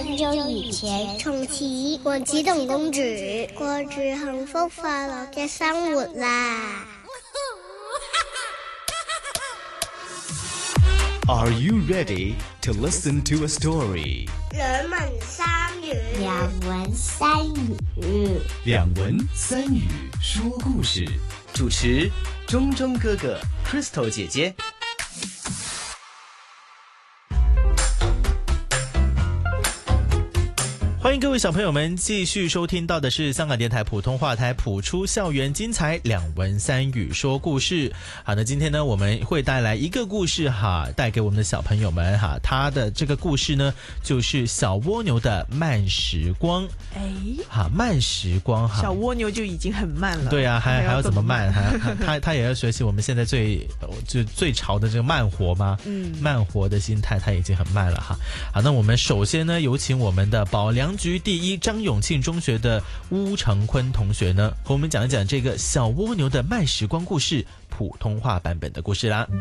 很久以前， 從此王子同公主過住幸福快樂嘅生活啦。 Are you ready to listen to a story? 兩文三語， 兩文三語， 兩文三語說故事。 主持中中哥哥 Crystal 姐姐。 欢迎各位小朋友们继续收听到的是香港电台普通话台谱出校园精彩两文三语说故事。好，那今天呢我们会带来一个故事哈，带给我们的小朋友们哈。他的这个故事呢就是小蜗牛的慢时光。好，慢时光哈， 小蜗牛就已经很慢了。 对啊，还要怎么慢？他也要学习我们现在最潮的这个慢活吗？慢活的心态他已经很慢了哈。好，那我们首先呢有请我们的保良局第一张永庆中学的邬成坤同学呢，和我们讲一讲这个小蜗牛的慢时光故事普通话版本的故事啦。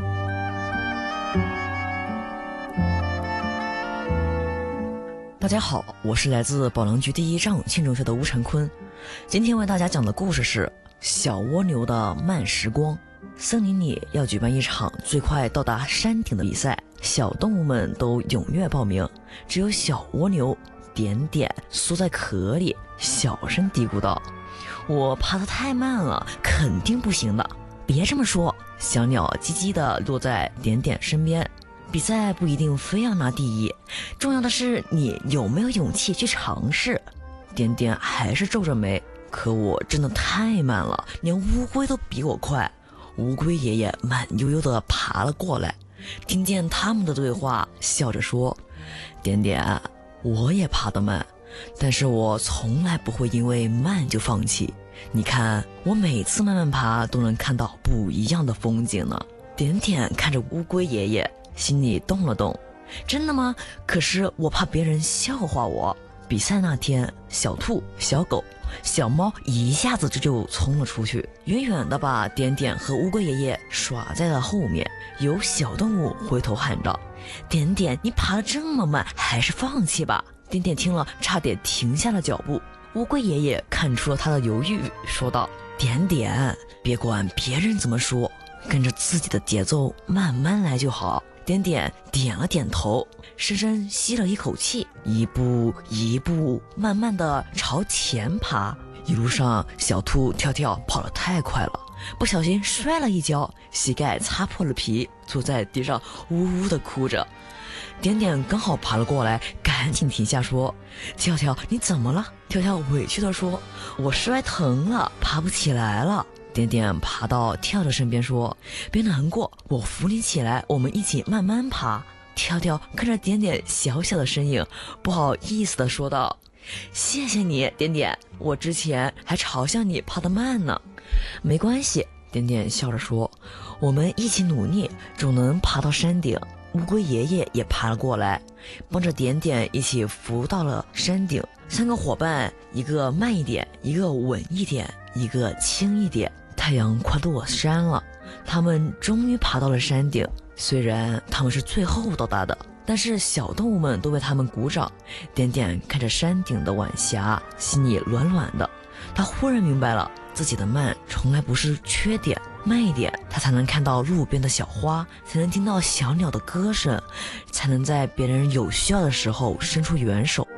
大家好，我是来自保良局第一张永庆中学的邬成坤。今天为大家讲的故事是小蜗牛的慢时光。森林里要举办一场最快到达山顶的比赛，小动物们都踊跃报名，只有小蜗牛点点缩在壳里，小声嘀咕道：我爬得太慢了，肯定不行的。别这么说，小鸟叽叽地落在点点身边。比赛不一定非要拿第一，重要的是你有没有勇气去尝试。点点还是皱着眉，可我真的太慢了，连乌龟都比我快。乌龟爷爷慢悠悠地爬了过来，听见他们的对话，笑着说：点点，我也爬得慢，但是我从来不会因为慢就放弃。你看，我每次慢慢爬都能看到不一样的风景呢。点点看着乌龟爷爷，心里动了动。真的吗？可是我怕别人笑话我。比赛那天，小兔、小狗、小猫一下子就冲了出去，远远地把点点和乌龟爷爷耍在了后面。有小动物回头喊着：点点，你爬得这么慢，还是放弃吧。点点听了差点停下了脚步。乌龟爷爷看出了他的犹豫，说道：点点，别管别人怎么说，跟着自己的节奏慢慢来就好。点点点了点头，深深吸了一口气，一步一步慢慢地朝前爬。一路上，小兔跳跳跑得太快了，不小心摔了一跤，膝盖擦破了皮，坐在地上呜呜地哭着。点点刚好爬了过来，赶紧停下说：跳跳，你怎么了？跳跳委屈地说：我摔疼了，爬不起来了。点点爬到跳跳身边说：别难过，我扶你起来，我们一起慢慢爬。跳跳看着点点小小的身影，不好意思地说道：谢谢你，点点，我之前还嘲笑你爬得慢呢。没关系，点点笑着说，我们一起努力，总能爬到山顶。乌龟爷爷也爬了过来，帮着点点一起扶到了山顶。三个伙伴，一个慢一点，一个稳一点，一个轻一点。太阳快落山了，他们终于爬到了山顶。虽然他们是最后到达的，但是小动物们都为他们鼓掌。点点看着山顶的晚霞，心里暖暖的。他忽然明白了，自己的慢从来不是缺点，慢一点，他才能看到路边的小花，才能听到小鸟的歌声，才能在别人有需要的时候伸出援手。